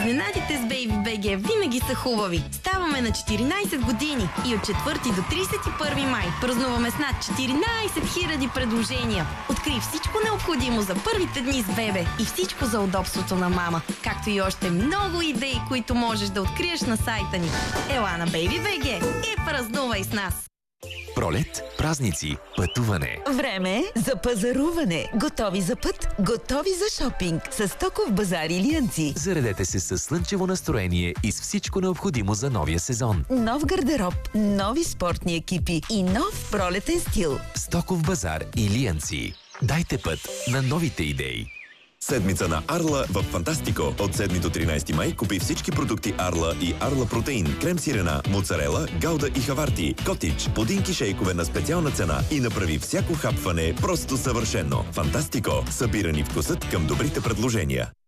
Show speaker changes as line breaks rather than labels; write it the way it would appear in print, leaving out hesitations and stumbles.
Изненадите с Baby BG винаги са хубави. Ставаме на 14 години и от 4 до 31 май празнуваме с над 14 000 предложения. Открий всичко необходимо за първите дни с бебе и всичко за удобството на мама, както и още много идеи, които можеш да откриеш на сайта ни. Ела на Baby BG и празнувай с нас!
Пролет, празници, пътуване.
Време е за пазаруване. Готови за път, готови за шопинг. С Стоков базар Илиянци.
Заредете се със слънчево настроение и с всичко необходимо за новия сезон.
Нов гардероб, нови спортни екипи и нов пролетен стил.
Стоков базар Илиянци. Дайте път на новите идеи.
Седмица на Арла в Фантастико. От 7 до 13 май купи всички продукти Арла и Арла Протеин, крем сирена, моцарела, гауда и хаварти, котич, пудинки шейкове на специална цена и направи всяко хапване просто съвършено. Фантастико. Събирани вкусът към добрите предложения.